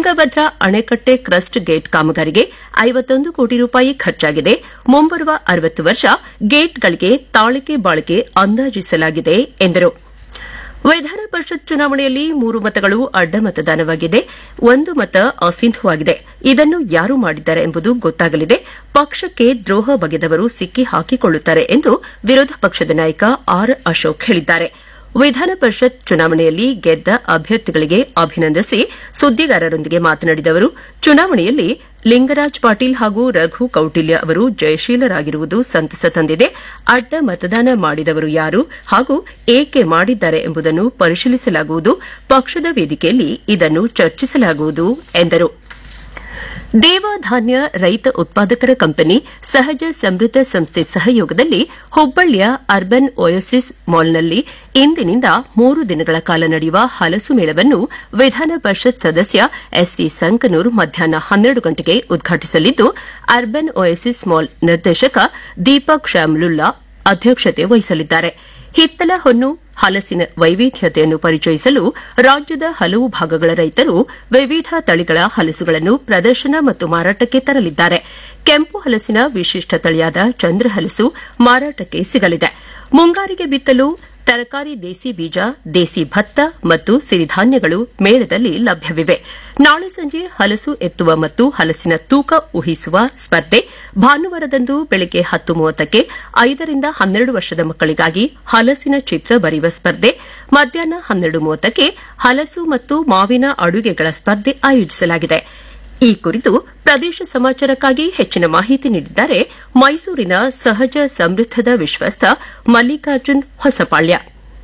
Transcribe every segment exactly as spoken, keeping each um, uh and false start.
Tungabhadra ಅಣೆಕಟ್ಟೆ crust gate ಕಾಮಗಾರಿಗೆ ಐವತ್ತೊಂದು ಕೋಟಿ ರೂಪಾಯಿ ಖರ್ಚಾಗಿದೆ. ಮುಂಬರುವ ಅರವತ್ತು ವರ್ಷ ಗೇಟ್ಗಳಿಗೆ ತಾಳಿಕೆ ಬಾಳಿಕೆ ಅಂದಾಜಿಸಲಾಗಿದೆ ಎಂದರು. ವಿಧಾನ ಪರಿಷತ್ ಚುನಾವಣೆಯಲ್ಲಿ ಮೂರು ಮತಗಳು ಅಡ್ಡ ಮತದಾನವಾಗಿದೆ. ಒಂದು ಮತ ಅಸಿಂಧುವಾಗಿದೆ. ಇದನ್ನು ಯಾರು ಮಾಡಿದ್ದಾರೆ ಎಂಬುದು ಗೊತ್ತಾಗಲಿದೆ. ಪಕ್ಷಕ್ಕೆ ದ್ರೋಹ ಬಗೆದವರು ಸಿಕ್ಕಿ ಹಾಕಿಕೊಳ್ಳುತ್ತಾರೆ ಎಂದು ವಿರೋಧ ಪಕ್ಷದ ನಾಯಕ ಆರ್ ಅಶೋಕ್ ಹೇಳಿದ್ದಾರೆ. ವಿಧಾನ ಪರಿಷತ್ ಚುನಾವಣೆಯಲ್ಲಿ ಗೆದ್ದ ಅಭ್ಯರ್ಥಿಗಳಿಗೆ ಅಭಿನಂದಿಸಿ ಸುದ್ದಿಗಾರರೊಂದಿಗೆ ಮಾತನಾಡಿದ ಅವರು, ಚುನಾವಣೆಯಲ್ಲಿ ಲಿಂಗರಾಜ್ ಪಾಟೀಲ್ ಹಾಗೂ ರಘು ಕೌಟಿಲ್ಯ ಅವರು ಜಯಶೀಲರಾಗಿರುವುದು ಸಂತಸ ತಂದಿದೆ. ಅಡ್ಡ ಮತದಾನ ಮಾಡಿದವರು ಯಾರು ಹಾಗೂ ಏಕೆ ಮಾಡಿದ್ದಾರೆ ಎಂಬುದನ್ನು ಪರಿಶೀಲಿಸಲಾಗುವುದು. ಪಕ್ಷದ ವೇದಿಕೆಯಲ್ಲಿ ಇದನ್ನು ಚರ್ಚಿಸಲಾಗುವುದು ಎಂದರು. ದೇವಧಾನ್ಯ ರೈತ ಉತ್ಪಾದಕರ ಕಂಪನಿ ಸಹಜ ಸಮೃದ್ಧ ಸಂಸ್ಥೆ ಸಹಯೋಗದಲ್ಲಿ ಹುಬ್ಬಳ್ಳಿಯ ಅರ್ಬನ್ ಒಯಸಿಸ್ ಮಾಲ್ನಲ್ಲಿ ಇಂದಿನಿಂದ ಮೂರು ದಿನಗಳ ಕಾಲ ನಡೆಯುವ ಹಲಸು ಮೇಳವನ್ನು ವಿಧಾನ ಪರಿಷತ್ ಸದಸ್ಯ ಎಸ್ವಿ ಸಂಕನೂರ್ ಮಧ್ಯಾಹ್ನ ಹನ್ನೆರಡು ಗಂಟೆಗೆ ಉದ್ಘಾಟಿಸಲಿದ್ದು, ಅರ್ಬನ್ ಒಯಸಿಸ್ ಮಾಲ್ ನಿರ್ದೇಶಕ ದೀಪಕ್ ಶ್ಯಾಮ್ಲುಲ್ಲಾ ಅಧ್ಯಕ್ಷತೆ ವಹಿಸಲಿದ್ದಾರೆ. ಹಿತ್ತಲ ಹೊನ್ನು ಹಲಸಿನ ವೈವಿಧ್ಯತೆಯನ್ನು ಪರಿಚಯಿಸಲು ರಾಜ್ಯದ ಹಲವು ಭಾಗಗಳ ರೈತರು ವಿವಿಧ ತಳಿಗಳ ಹಲಸುಗಳನ್ನು ಪ್ರದರ್ಶನ ಮತ್ತು ಮಾರಾಟಕ್ಕೆ ತರಲಿದ್ದಾರೆ. ಕೆಂಪು ಹಲಸಿನ ವಿಶಿಷ್ಟ ತಳಿಯಾದ ಚಂದ್ರ ಹಲಸು ಮಾರಾಟಕ್ಕೆ ಸಿಗಲಿದೆ. ಮುಂಗಾರಿಗೆ ಬಿತ್ತಲು ತರಕಾರಿ ದೇಸಿ ಬೀಜ, ದೇಸಿ ಭತ್ತ ಮತ್ತು ಸಿರಿಧಾನ್ಯಗಳು ಮೇಳದಲ್ಲಿ ಲಭ್ಯವಿವೆ. ನಾಳೆ ಸಂಜೆ ಹಲಸು ಎತ್ತುವ ಮತ್ತು ಹಲಸಿನ ತೂಕ ಊಹಿಸುವ ಸ್ಪರ್ಧೆ, ಭಾನುವಾರದಂದು ಬೆಳಗ್ಗೆ ಹತ್ತು ಮೂವತ್ತಕ್ಕೆ ಐದರಿಂದ ಹನ್ನೆರಡು ವರ್ಷದ ಮಕ್ಕಳಿಗಾಗಿ ಹಲಸಿನ ಚಿತ್ರ ಬರೆಯುವ ಸ್ಪರ್ಧೆ, ಮಧ್ಯಾಹ್ನ ಹನ್ನೆರಡು ಮೂವತ್ತಕ್ಕೆ ಹಲಸು ಮತ್ತು ಮಾವಿನ ಅಡುಗೆಗಳ ಸ್ಪರ್ಧೆ ಆಯೋಜಿಸಲಾಗಿದೆ. ಈ ಕುರಿತು ಪ್ರದೇಶ ಸಮಾಚಾರಕ್ಕಾಗಿ ಹೆಚ್ಚಿನ ಮಾಹಿತಿ ನೀಡಿದ್ದಾರೆ ಮೈಸೂರಿನ ಸಹಜ ಸಮೃದ್ಧದ ವಿಶ್ವಸ್ಥ ಮಲ್ಲಿಕಾರ್ಜುನ್ ಹೊಸಪಾಳ್ಯ.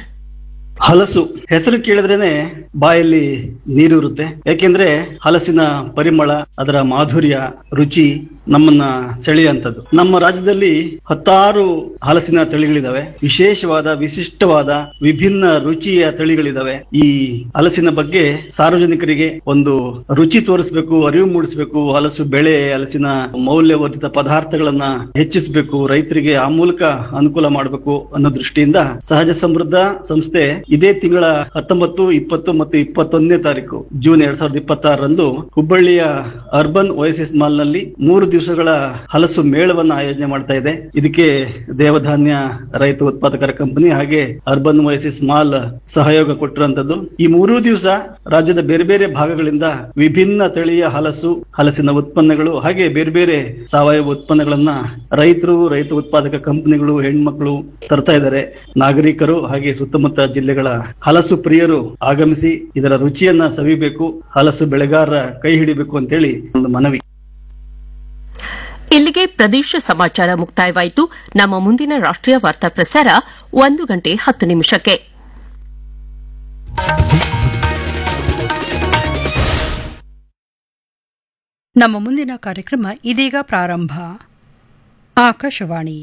ಹಲಸು ಹೆಸರು ಕೇಳಿದ್ರೇನೆ ಬಾಯಲ್ಲಿ ನೀರೂರುತ್ತೆ. ಯಾಕೆಂದ್ರೆ ಹಲಸಿನ ಪರಿಮಳ, ಅದರ ಮಾಧುರ್ಯ, ರುಚಿ ನಮ್ಮನ್ನ ಸೆಳೆಯುವಂಥದ್ದು. ನಮ್ಮ ರಾಜ್ಯದಲ್ಲಿ ಹತ್ತಾರು ಹಲಸಿನ ತಳಿಗಳಿದಾವೆ. ವಿಶೇಷವಾದ, ವಿಶಿಷ್ಟವಾದ, ವಿಭಿನ್ನ ರುಚಿಯ ತಳಿಗಳಿದಾವೆ. ಈ ಹಲಸಿನ ಬಗ್ಗೆ ಸಾರ್ವಜನಿಕರಿಗೆ ಒಂದು ರುಚಿ ತೋರಿಸಬೇಕು, ಅರಿವು ಮೂಡಿಸಬೇಕು. ಹಲಸು ಬೆಳೆ, ಹಲಸಿನ ಮೌಲ್ಯವರ್ಧಿತ ಪದಾರ್ಥಗಳನ್ನ ಹೆಚ್ಚಿಸಬೇಕು, ರೈತರಿಗೆ ಆ ಮೂಲಕ ಅನುಕೂಲ ಮಾಡಬೇಕು ಅನ್ನೋ ದೃಷ್ಟಿಯಿಂದ ಸಹಜ ಸಮೃದ್ಧ ಸಂಸ್ಥೆ ಇದೇ ತಿಂಗಳ ಹತ್ತೊಂಬತ್ತು, ಇಪ್ಪತ್ತು ಮತ್ತು ಇಪ್ಪತ್ತೊಂದನೇ ತಾರೀಕು ಜೂನ್ ಎರಡ್ ಸಾವಿರದ ಇಪ್ಪತ್ತಾರರಂದು ಹುಬ್ಬಳ್ಳಿಯ ಅರ್ಬನ್ ಒಯಸಿಸ್ ಮಾಲ್ ನಲ್ಲಿ ಮೂರು ದಿವಸಗಳ ಹಲಸು ಮೇಳವನ್ನು ಆಯೋಜನೆ ಮಾಡ್ತಾ ಇದೆ. ಇದಕ್ಕೆ ದೇವಧಾನ್ಯ ರೈತ ಉತ್ಪಾದಕರ ಕಂಪನಿ ಹಾಗೆ ಅರ್ಬನ್ ಒಯಸಿಸ್ ಮಾಲ್ ಸಹಯೋಗ ಕೊಟ್ಟಿರುವಂತದ್ದು. ಈ ಮೂರೂ ದಿವಸ ರಾಜ್ಯದ ಬೇರೆ ಬೇರೆ ಭಾಗಗಳಿಂದ ವಿಭಿನ್ನ ತಳಿಯ ಹಲಸು, ಹಲಸಿನ ಉತ್ಪನ್ನಗಳು ಹಾಗೆ ಬೇರೆ ಬೇರೆ ಸಾವಯವ ಉತ್ಪನ್ನಗಳನ್ನ ರೈತರು, ರೈತ ಉತ್ಪಾದಕ ಕಂಪನಿಗಳು, ಹೆಣ್ಮಕ್ಳು ತರ್ತಾ ಇದ್ದಾರೆ. ನಾಗರಿಕರು ಹಾಗೆ ಸುತ್ತಮುತ್ತ ಜಿಲ್ಲೆಗಳ ಹಲಸು ಪ್ರಿಯರು ಆಗಮಿಸಿ ಇದರ ರುಚಿಯನ್ನ ಸವಿಬೇಕು, ಹಲಸು ಬೆಳೆಗಾರರ ಕೈ ಹಿಡಿಬೇಕು ಅಂತೇಳಿ ಒಂದು ಮನವಿ. ಇಲ್ಲಿಗೆ ಪ್ರದೇಶ ಸಮಾಚಾರ ಮುಕ್ತಾಯವಾಯಿತು. ನಮ್ಮ ಮುಂದಿನ ರಾಷ್ಟೀಯ ವಾರ್ತಾ ಪ್ರಸಾರ ಒಂದು ಗಂಟೆ ಹತ್ತು ನಿಮಿಷಕ್ಕೆ. ನಮ್ಮ ಮುಂದಿನ ಕಾರ್ಯಕ್ರಮ ಇದೀಗ ಪ್ರಾರಂಭ. ಆಕಾಶವಾಣಿ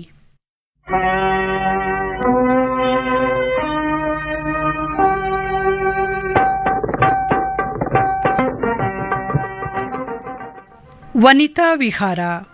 ವನಿತಾ ವಿಹಾರ.